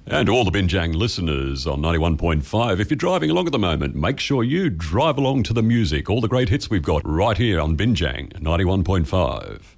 And to all the Binjang listeners on 91.5, if you're driving along at the moment, make sure you drive along to the music. All the great hits we've got right here on Binjang 91.5.